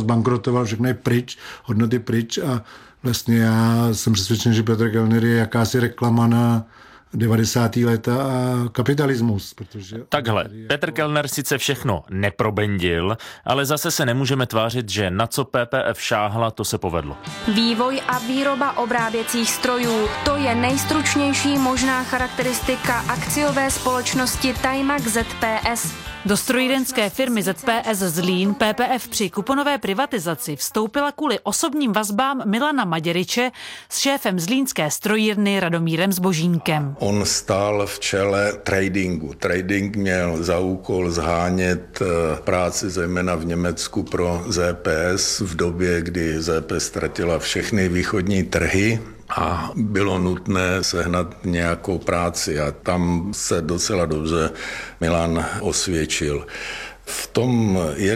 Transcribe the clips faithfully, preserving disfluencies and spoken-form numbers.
zbankrotoval, všechno je pryč, hodnoty pryč a vlastně já jsem přesvědčen, že Petr Kellner je jakási reklama na devadesátá léta a kapitalismus. Protože Takhle, Petr Kellner sice všechno neprobendil, ale zase se nemůžeme tvářit, že na co P P F šáhla, to se povedlo. Vývoj a výroba obráběcích strojů, to je nejstručnější možná charakteristika akciové společnosti Timax Z P S. Do strojírenské firmy Z P S Zlín P P F při kuponové privatizaci vstoupila kvůli osobním vazbám Milana Maděryče s šéfem zlínské strojírny Radomírem Zbožínkem. On stál v čele tradingu. Trading měl za úkol zhánět práci zejména v Německu pro Z P S v době, kdy Z P S ztratila všechny východní trhy a bylo nutné sehnat nějakou práci a tam se docela dobře Milan osvědčil. V tom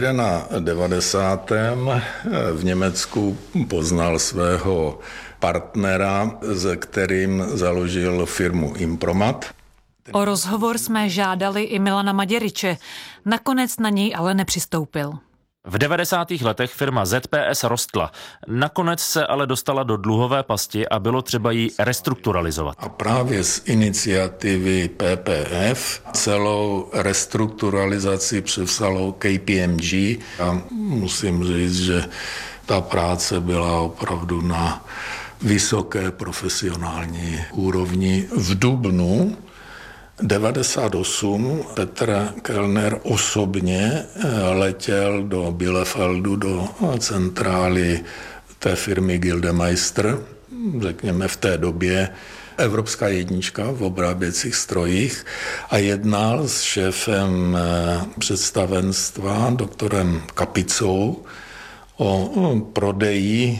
devadesátém prvním v Německu poznal svého partnera, se kterým založil firmu Impromat. O rozhovor jsme žádali i Milana Maděryče, nakonec na něj ale nepřistoupil. V devadesátých letech firma Z P S rostla. Nakonec se ale dostala do dluhové pasti a bylo třeba ji restrukturalizovat. A právě z iniciativy P P F celou restrukturalizaci převzalo K P M G. A musím říct, že ta práce byla opravdu na vysoké profesionální úrovni. V dubnu devadesát osm Petr Kellner osobně letěl do Bielefeldu, do centrály té firmy Gildemeister, řekněme v té době evropská jednička v obráběcích strojích, a jednal s šéfem představenstva doktorem Kapicou o prodeji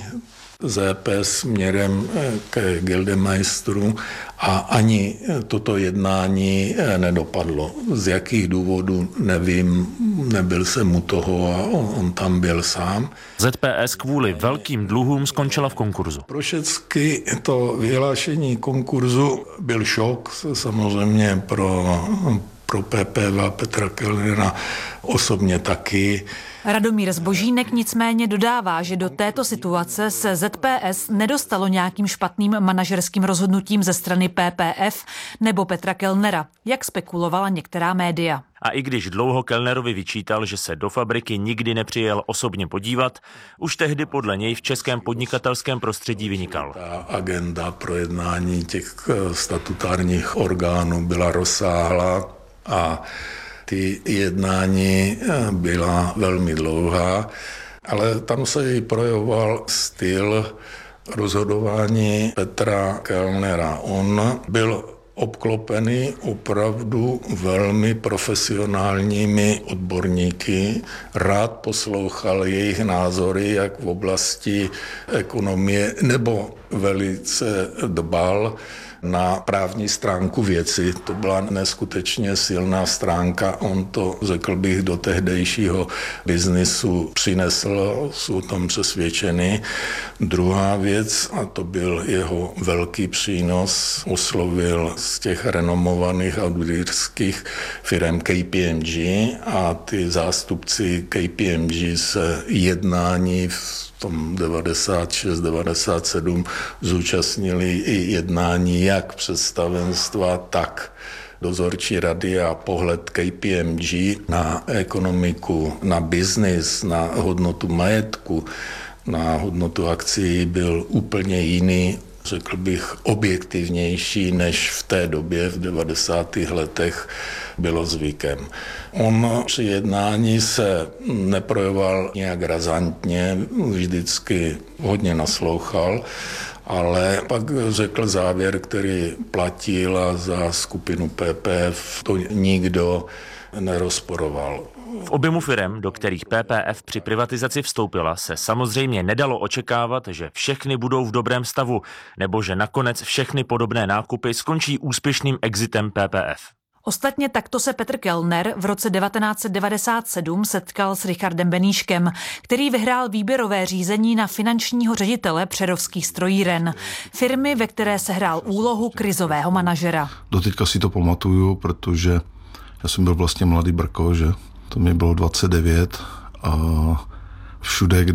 Z P S směrem ke Gildemeisteru a ani toto jednání nedopadlo. Z jakých důvodů nevím, nebyl jsem u toho a on tam byl sám. Z P S kvůli velkým dluhům skončila v konkurzu. Pro všechny to vyhlášení konkurzu byl šok, samozřejmě pro, pro P P F a Petra Kellnera osobně taky. Radomír Zbožínek nicméně dodává, že do této situace se Z P S nedostalo nějakým špatným manažerským rozhodnutím ze strany P P F nebo Petra Kellnera, jak spekulovala některá média. A i když dlouho Kellnerovi vyčítal, že se do fabriky nikdy nepřijel osobně podívat, už tehdy podle něj v českém podnikatelském prostředí vynikal. Ta agenda projednání těch statutárních orgánů byla rozsáhlá a ty jednání byla velmi dlouhá, ale tam se i projevoval styl rozhodování Petra Kellnera. On byl obklopený opravdu velmi profesionálními odborníky. Rád poslouchal jejich názory, jak v oblasti ekonomie, nebo velice dbal na právní stránku věci. To byla neskutečně silná stránka. On to, řekl bych, do tehdejšího biznisu přinesl, jsou tam přesvědčený. Druhá věc, a to byl jeho velký přínos, oslovil z těch renomovaných auditérských firm K P M G a ty zástupci K P M G se jednání v tom devadesát šest devadesát sedm zúčastnili i jednání jak představenstva, tak dozorčí rady a pohled K P M G na ekonomiku, na biznis, na hodnotu majetku, na hodnotu akcií byl úplně jiný, řekl bych objektivnější, než v té době v devadesátých letech bylo zvykem. On při jednání se neprojevoval nějak razantně, vždycky hodně naslouchal, ale pak řekl závěr, který platil a za skupinu P P F to nikdo nerozporoval. V objemu firem, do kterých P P F při privatizaci vstoupila, se samozřejmě nedalo očekávat, že všechny budou v dobrém stavu, nebo že nakonec všechny podobné nákupy skončí úspěšným exitem P P F. Ostatně takto se Petr Kellner v roce devatenáct set devadesát sedm setkal s Richardem Beníškem, který vyhrál výběrové řízení na finančního ředitele Přerovských strojíren, firmy, ve které sehrál úlohu krizového manažera. Doteďka si to pamatuju, protože já jsem byl vlastně mladý brko, že to mi bylo dvacet devět a všude,